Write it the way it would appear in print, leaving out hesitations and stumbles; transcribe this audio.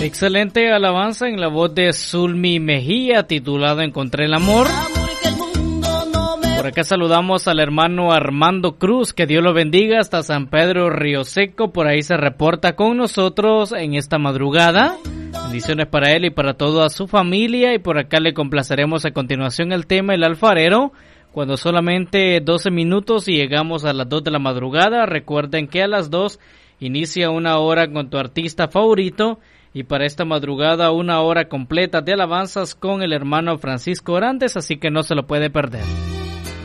Excelente alabanza en la voz de Zulmi Mejía, titulado Encontré el amor. Por acá saludamos al hermano Armando Cruz, que Dios lo bendiga, hasta San Pedro Río Seco, por ahí se reporta con nosotros en esta madrugada. Bendiciones para él y para toda su familia, y por acá le complaceremos a continuación el tema El Alfarero, cuando solamente 12 minutos y llegamos a las 2 de la madrugada. Recuerden que a las 2 inicia una hora con tu artista favorito, y para esta madrugada una hora completa de alabanzas con el hermano Francisco Orantes, así que no se lo puede perder.